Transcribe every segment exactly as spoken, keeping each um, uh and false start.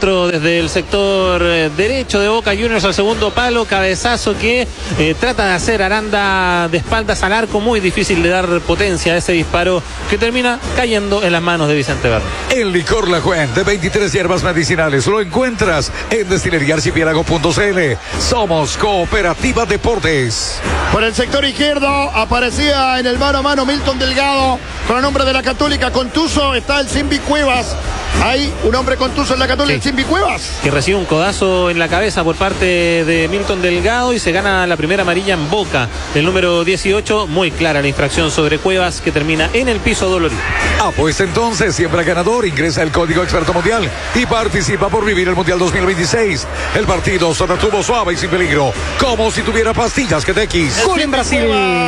centro desde el sector eh, derecho de Boca Juniors al segundo palo, cabezazo que eh, trata de hacer Aranda de espaldas al arco, muy difícil de dar potencia a ese disparo que termina cayendo en las manos de Vicente Verde. El licor La Fuente, veintitrés hierbas medicinales, lo encuentras en destilería archipiélago punto c l. Somos Cooperativa Deportes. Por el sector izquierdo aparecía en el mano a mano Milton Delgado con el nombre de la Católica. Contuso está el Simbi Cuevas. Hay un hombre contuso en la Católica, sí. El Simbi Cuevas, que recibe un codazo en la cabeza por parte de Milton Delgado y se gana la primera amarilla en Boca. El número dieciocho, muy clara la infracción sobre Cuevas, que termina en el piso dolorido. Ah, pues entonces, siempre ganador, ingresa el código experto mundial y participa por vivir el Mundial dos mil veintiséis. El partido se retuvo suave y sin peligro, como si tuviera pastillas que te X. Gol en Brasil.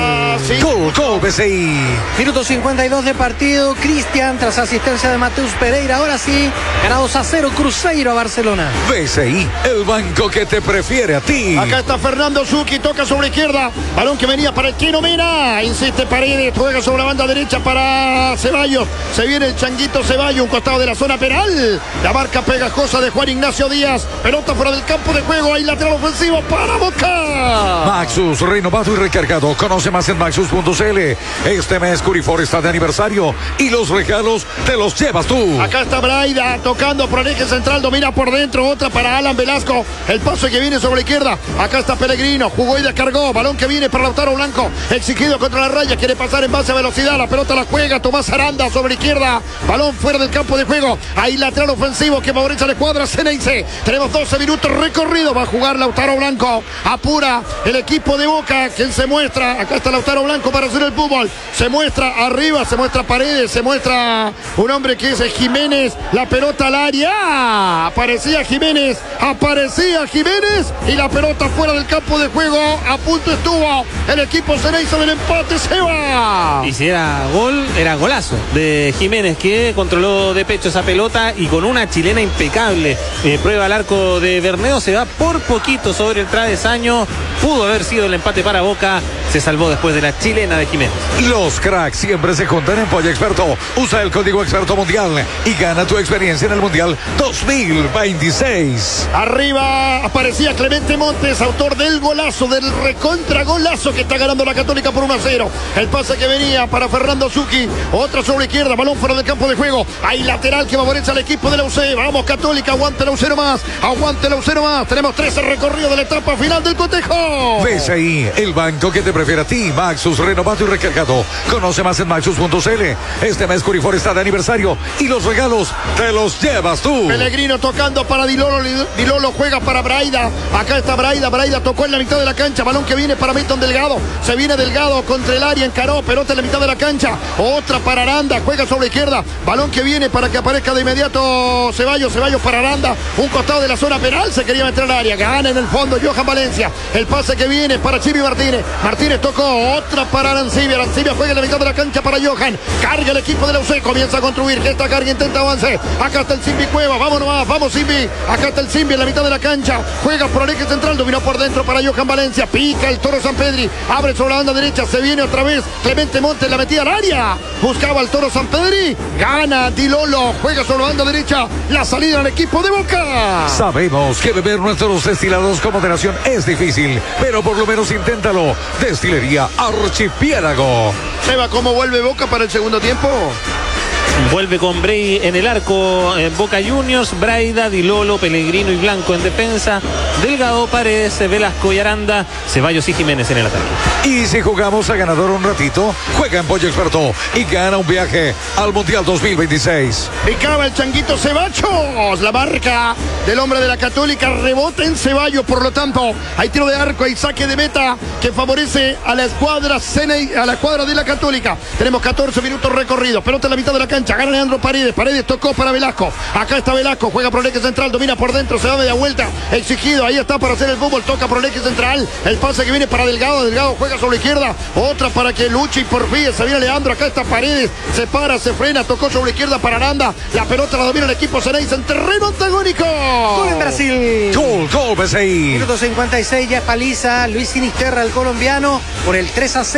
Sí. Gol, gol, B C I. Minuto cincuenta y dos de partido. Cristian, tras asistencia de Mateus Pereira, ahora sí, ganados a cero Cruzeiro a Barcelona. B C I, el banco que te prefiere a ti. Acá está Fernando Zucchi, toca sobre izquierda, balón que venía para el Chino Mena, insiste Paredes, juega sobre la banda derecha para Ceballos, se viene el Changuito Ceballos, un costado de la zona penal, la marca pegajosa de Juan Ignacio Díaz, pelota fuera del campo de juego, hay lateral ofensivo para Boca. Maxus, renovado y recargado, conoce más en maxus punto c l. Este mes Curifor está de aniversario y los regalos te los llevas tú. Acá está Braida tocando por el eje central, domina por dentro, otra para Alan Velasco, el paso que viene sobre la izquierda, acá está Pellegrino, jugó y descargó, balón que viene para Lautaro Blanco, exigido contra la raya, quiere pasar en base a velocidad, la pelota la juega Tomás Aranda sobre la izquierda, balón fuera del campo de juego, hay lateral ofensivo que favorece a la escuadra Ceneice, tenemos doce minutos recorrido, va a jugar Lautaro Blanco, apura el equipo de Boca, quien se muestra, acá está Lautaro Blanco para hacer el fútbol, se muestra arriba, se muestra Paredes, se muestra un hombre que es Jiménez, la pelota al área, aparecía Jiménez, aparecía Jiménez y la pelota fuera del campo de juego, a punto estuvo el equipo Ceneice del empate, Seba. Y si era gol, era golazo de Jiménez, que controló de pecho esa pelota y con una chilena impecable, eh, prueba al arco de Bermeo, se va por poquito sobre el travesaño, pudo haber sido el empate para Boca, se salvó después de la chilena de Jiménez. Los cracks siempre se juntan en Polla Experto. Usa el código experto mundial y gana tu experiencia en el Mundial dos mil veintiséis. Arriba aparecía Clemente Montes, autor del golazo, del recontra golazo que está ganando la Católica por uno a cero. El pase que venía para Fernando Zucchi, otra sobre izquierda, balón fuera del campo de juego. Hay lateral que favorece al equipo de la U C. Vamos Católica, aguante la U C más, aguante la U C más. Tenemos trece recorridos de la etapa final del cotejo. Ves ahí, el banco que te prefiere a ti, Maxus, renovado y recargado. Conoce más en maxus punto c l. Este mes Curifor está de aniversario y los regalos te los llevas tú. Pellegrino tocando para Dilolo, Dilolo juega para Braida, acá está Braida, Braida tocó en la mitad de la cancha, balón que viene para Milton Delgado, se viene Delgado contra el área, encaró, pelota en la mitad de la cancha, otra para Aranda, juega sobre la izquierda, balón que viene para que aparezca de inmediato Ceballos, Ceballos para Aranda, un costado de la zona penal, se quería meter al área, gana en el fondo Johan Valencia, el pase que viene para Chivi Martínez, Martínez tocó, otra para Arancibia, Arancibia juega en la mitad de la cancha para Johan, carga el equipo de la U C, comienza a construir, que esta carga intenta avance, acá está el Simbi Cueva, vamos nomás, vamos Simbi, acá está el Simbi en la mitad de la cancha, juega por el eje central, dominó por dentro para Johan Valencia, pica el Toro Sampedri, abre sobre la banda derecha, se viene otra vez Clemente Montes, la metida al área, buscaba el Toro Sampedri, gana Dilolo, juega sobre la banda derecha, la salida al equipo de Boca. Sabemos que beber nuestros destilados con moderación es difícil, pero por lo menos inténtalo. Destilería Archipiélago. Seba, ¿cómo vuelve Boca para el segundo tiempo? Vuelve con Bray en el arco, en Boca Juniors, Braida, Dilolo, Pellegrino y Blanco en defensa, Delgado, Paredes, Velasco y Aranda, Ceballos y Jiménez en el ataque. Y si jugamos a ganador un ratito, juega en Pollo Experto y gana un viaje al Mundial dos mil veintiséis. Picaba el Changuito Ceballos, la marca del hombre de la Católica, rebota en Ceballos, por lo tanto, hay tiro de arco, hay saque de meta que favorece a la escuadra Cene, a la escuadra de la Católica. Tenemos catorce minutos recorridos, pelota en la mitad de la cancha, gana Leandro Paredes, Paredes tocó para Velasco, acá está Velasco, juega por el eje central, domina por dentro, se da media vuelta, exigido, ahí está para hacer el fútbol, toca por el eje central, el pase que viene para Delgado, Delgado juega sobre la izquierda, otra para que luche y por fin se viene Leandro, acá está Paredes, se para, se frena, tocó sobre la izquierda para Aranda, la pelota la domina el equipo Ceneice en terreno antagónico. Gol en Brasil. Gol, gol, B C I. Minuto cincuenta y seis, ya paliza Luis Sinisterra, el colombiano, por el tres a cero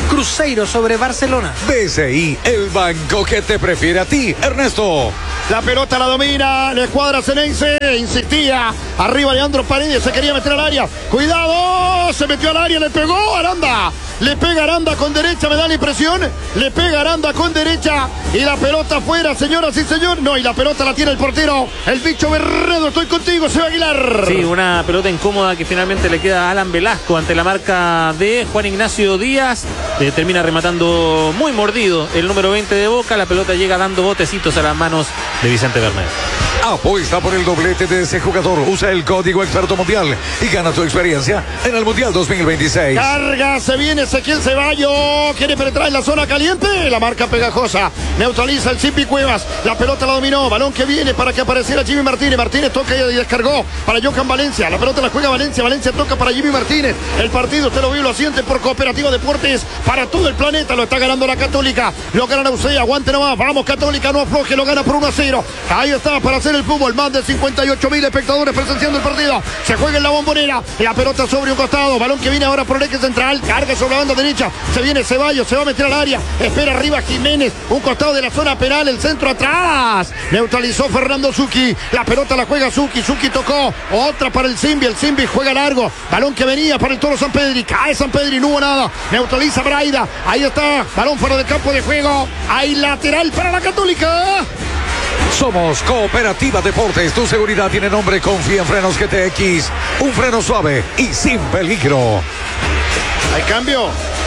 Cruzeiro sobre Barcelona. B C I, el banco que te prefiere a ti, Ernesto. La pelota la domina, le cuadra Ceneice, insistía, arriba Leandro Paredes, se quería meter al área, cuidado, se metió al área, le pegó Aranda, le pega Aranda con derecha, me da la impresión, le pega Aranda con derecha y la pelota afuera, señoras y señores, no, y la pelota la tiene el portero, el bicho Berredo, estoy contigo, Seba Aguilar. Sí, una pelota incómoda que finalmente le queda a Alan Velasco ante la marca de Juan Ignacio Díaz, eh, termina rematando muy mordido el número veinte de Boca, la pelota llega dando botecitos a las manos de Vicente Bernet. Apuesta por el doblete de ese jugador. Usa el código experto mundial y gana tu experiencia en el Mundial dos mil veintiséis. Carga, se viene Ezequiel Ceballos. Quiere penetrar en la zona caliente. La marca pegajosa. Neutraliza el Zipi Cuevas. La pelota la dominó. Balón que viene para que apareciera Jimmy Martínez. Martínez toca y descargó para Johan Valencia. La pelota la juega Valencia. Valencia toca para Jimmy Martínez. El partido usted lo vio, lo siente por Cooperativa Deportes. Para todo el planeta lo está ganando la Católica. Lo gana Nausea. Aguante nomás. Vamos Católica, no afloje. Lo gana por uno a cero. Ahí está para hacer el fútbol. Más de cincuenta y ocho mil espectadores presenciando el partido. Se juega en la Bombonera. La pelota sobre un costado. Balón que viene ahora por el eje central. Carga sobre la banda derecha. Se viene Ceballos. Se va a meter al área. Espera arriba Jiménez. Un costado de la zona penal. El centro atrás. Neutralizó Fernando Zucchi. La pelota la juega Zucchi. Zucchi tocó. Otra para el Simbi. El Simbi juega largo. Balón que venía para el Toro Sampedri. Cae Sampedri. No hubo nada. Neutraliza Braida. Ahí está. Balón fuera del campo de juego. Hay lateral para la Católica. Somos Cooperativa Deportes. Tu seguridad tiene nombre. Confía en Frenos G T X. Un freno suave y sin peligro. Hay cambio.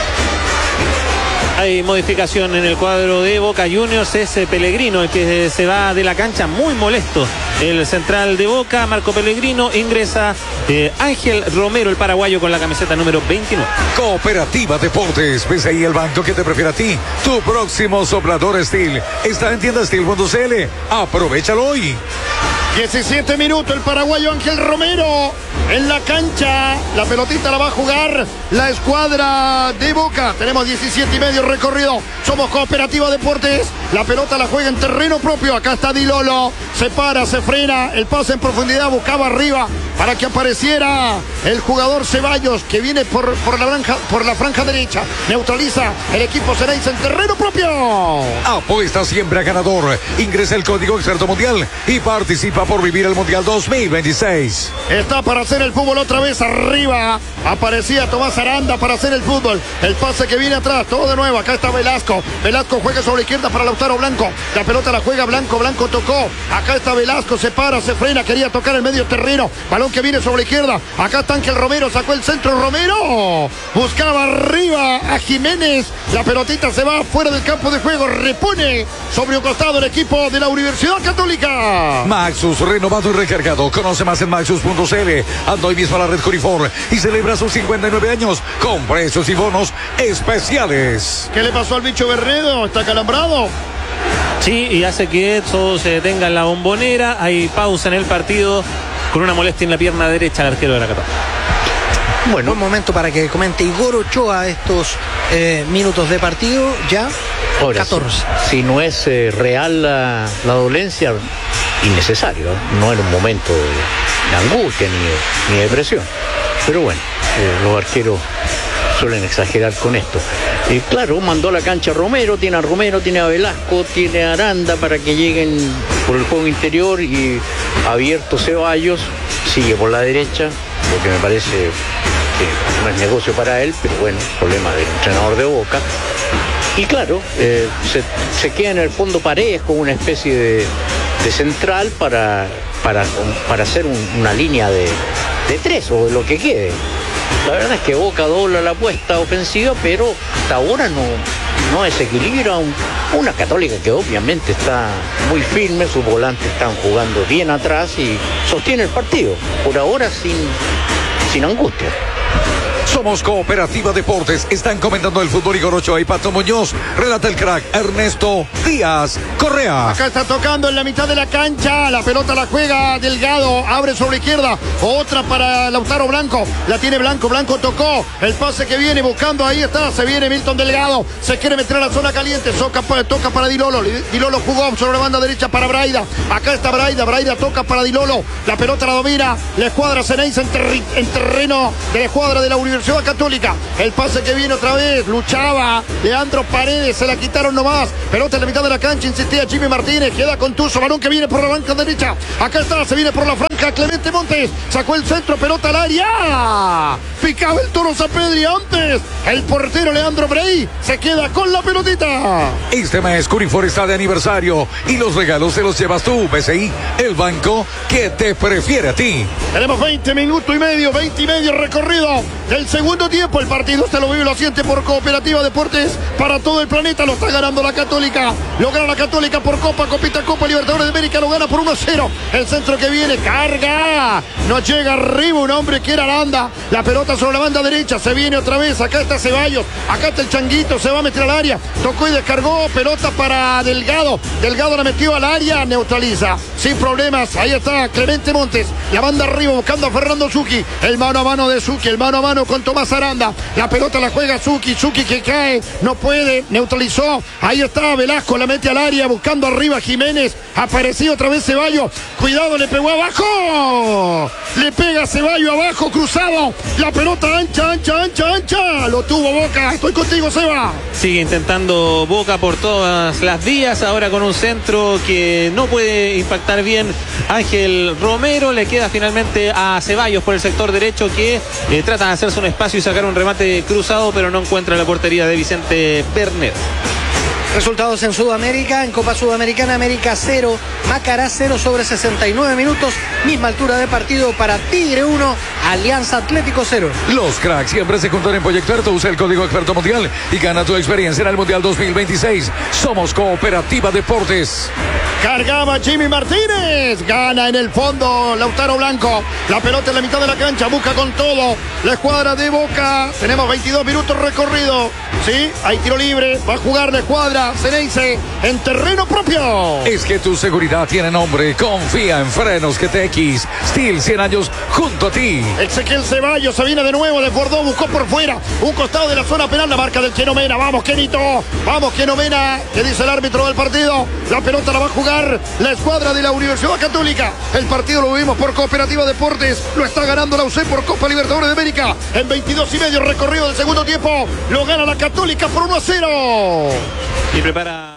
Hay modificación en el cuadro de Boca Juniors. Es Pellegrino el que se va de la cancha muy molesto. El central de Boca, Marco Pellegrino, ingresa eh, Ángel Romero, el paraguayo, con la camiseta número veintinueve. Cooperativa Deportes. ¿Ves ahí el banco que te prefiere a ti? Tu próximo soplador Steel está en tienda steel punto c l. Aprovechalo hoy. diecisiete minutos, el paraguayo Ángel Romero en la cancha. La pelotita la va a jugar la escuadra de Boca. Tenemos diecisiete y medio recorrido. Somos Cooperativa Deportes. La pelota la juega en terreno propio. Acá está Di Lolo. Se para, se frena. El pase en profundidad. Buscaba arriba para que apareciera el jugador Ceballos, que viene por, por, la, franja, por la franja derecha. Neutraliza el equipo Ceneice en terreno propio. Apuesta siempre a ganador. Ingresa el código experto mundial y participa por vivir el Mundial dos mil veintiséis. Está para hacer el fútbol otra vez arriba. Aparecía Tomás Aranda para hacer el fútbol. El pase que viene atrás, todo de nuevo. Acá está Velasco. Velasco juega sobre la izquierda para Lautaro Blanco. La pelota la juega Blanco. Blanco tocó. Acá está Velasco. Se para, se frena. Quería tocar el medio terreno. Balón que viene sobre la izquierda. Acá está Ángel Romero. Sacó el centro Romero. Buscaba arriba a Jiménez. La pelotita se va fuera del campo de juego. Repone sobre un costado el equipo de la Universidad Católica. Maxus, renovado y recargado. Conoce más en maxus punto c l. Anda hoy mismo a la red Corifor y celebra sus cincuenta y nueve años con precios y bonos especiales. ¿Qué le pasó al bicho Bernedo? ¿Está calambrado? Sí, y hace que todo se detenga en la Bombonera. Hay pausa en el partido con una molestia en la pierna derecha al arquero de la Católica. Bueno, un momento para que comente Igor Ochoa estos eh, minutos de partido. Ya Ahora, catorce. Si, si no es eh, real la, la dolencia, innecesario, ¿no? No en un momento de, de angustia ni, ni de depresión. Pero bueno, eh, los arqueros suelen exagerar con esto. Eh, claro, mandó a la cancha a Romero, tiene a Romero, tiene a Velasco, tiene a Aranda para que lleguen por el juego interior, y abierto Ceballos, sigue por la derecha, lo que me parece que no es negocio para él, pero bueno, problema del entrenador de Boca. Y claro, eh, se, se queda en el fondo Paredes con una especie de, de central para, para, para hacer un, una línea de, de tres o de lo que quede. La verdad es que Boca dobla la apuesta ofensiva, pero hasta ahora no, no desequilibra un, una Católica que obviamente está muy firme, sus volantes están jugando bien atrás y sostiene el partido, por ahora sin, sin angustia. Somos Cooperativa Deportes. Están comentando el fútbol Igor Ochoa y Pato Muñoz. Relata el crack Ernesto Díaz Correa. Acá está tocando en la mitad de la cancha. La pelota la juega Delgado. Abre sobre la izquierda. Otra para Lautaro Blanco. La tiene Blanco. Blanco tocó. El pase que viene buscando. Ahí está. Se viene Milton Delgado. Se quiere meter a la zona caliente. Toca para, toca para Di Lolo. Di Lolo jugó sobre la banda derecha para Braida. Acá está Braida. Braida toca para Di Lolo. La pelota la domina. La escuadra Ceneice en, ter en terreno de la escuadra de la Universidad Universidad Católica. El pase que viene otra vez, luchaba Leandro Paredes, se la quitaron nomás. Pelota en la mitad de la cancha, insistía Jimmy Martínez, queda con Tuzo, balón que viene por la banca derecha. Acá está, se viene por la franja Clemente Montes, sacó el centro, pelota al área. Picaba el Toro Sapedri antes. El portero Leandro Brey se queda con la pelotita. Este mes Curifor está de aniversario y los regalos se los llevas tú, B C I, el banco que te prefiere a ti. Tenemos veinte minutos y medio, veinte y medio recorrido del segundo tiempo. El partido usted lo vive y lo siente por Cooperativa Deportes para todo el planeta. Lo está ganando la Católica. Lo gana la Católica por Copa, Copita, Copa Libertadores de América. Lo gana por uno a cero. El centro que viene, carga. No llega arriba un hombre que era Aranda. La pelota sobre la banda derecha. Se viene otra vez. Acá está Ceballos. Acá está el Changuito. Se va a meter al área. Tocó y descargó. Pelota para Delgado. Delgado la metió al área. Neutraliza. Sin problemas. Ahí está Clemente Montes. La banda arriba buscando a Fernando Zucchi. El mano a mano de Zucchi. El mano a mano con Tomás Aranda. La pelota la juega Zucchi. Zucchi que cae. No puede. Neutralizó. Ahí está Velasco. La mete al área. Buscando arriba Jiménez. Apareció otra vez Ceballos. Cuidado. Le pegó abajo. Le pega Ceballos abajo. Cruzado. La pelota ancha, ancha, ancha, ancha. Lo tuvo Boca. Estoy contigo, Seba. Sigue intentando Boca por todas las vías. Ahora con un centro que no puede impactar bien Ángel Romero. Le queda finalmente a Ceballos por el sector derecho que eh, trata de hacerse un espacio y sacar un remate cruzado, pero no encuentra la portería de Vicente Bernet. Resultados en Sudamérica, en Copa Sudamericana, América cero, Macará cero sobre sesenta y nueve minutos, misma altura de partido para Tigre uno, Alianza Atlético cero. Los cracks siempre se juntan en Pollo Experto. Usa el código Experto Mundial y gana tu experiencia en el Mundial dos mil veintiséis. Somos Cooperativa Deportes. Cargaba Jimmy Martínez. Gana en el fondo Lautaro Blanco. La pelota en la mitad de la cancha. Busca con todo la escuadra de Boca. Tenemos veintidós minutos recorrido. Sí, hay tiro libre. Va a jugar la escuadra Ceneice en terreno propio. Es que tu seguridad tiene nombre. Confía en Frenos G T X. Steel cien años junto a ti. Ezequiel Ceballos se viene de nuevo. Desbordó, buscó por fuera. Un costado de la zona penal. La marca del Chenomena. Vamos, Kenito. Vamos, Chenomena. ¿Qué dice el árbitro del partido? La pelota la va a jugar la escuadra de la Universidad Católica. El partido lo vimos por Cooperativa Deportes. Lo está ganando la U C por Copa Libertadores de América. En veintidós y medio recorrido del segundo tiempo. Lo gana la Católica por uno a cero. Y prepara